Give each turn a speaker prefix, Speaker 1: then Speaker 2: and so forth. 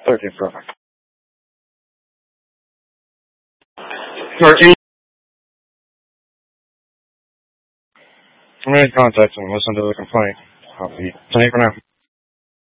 Speaker 1: Okay, perfect. 13. I'm going to contact him and listen to the complaint. I'll be 10 for now.